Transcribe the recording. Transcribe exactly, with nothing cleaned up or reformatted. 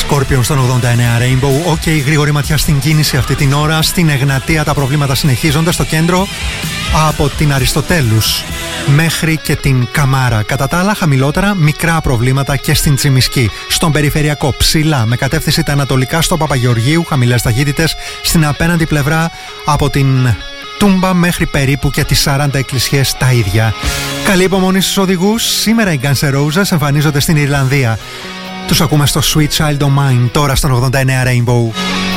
Scorpion στον ογδόντα εννέα Rainbow. Οκ, okay, γρήγορη ματιά στην κίνηση αυτή την ώρα. Στην Εγνατία τα προβλήματα συνεχίζονται. Στο κέντρο από την Αριστοτέλους μέχρι και την Καμάρα. Κατά τα άλλα, χαμηλότερα μικρά προβλήματα και στην Τσιμισκή. Στον περιφερειακό ψηλά με κατεύθυνση τα ανατολικά στο Παπαγεωργίου. Χαμηλές ταχύτητες. Στην απέναντι πλευρά από την Τούμπα μέχρι περίπου και τις σαράντα εκκλησιές τα ίδια. Καλή υπομονή στους οδηγούς. Σήμερα οι Guns N' Roses εμφανίζονται στην Ιρλανδία. Τους ακούμε στο Sweet Child O' Mine τώρα στον ογδόντα εννέα Rainbow.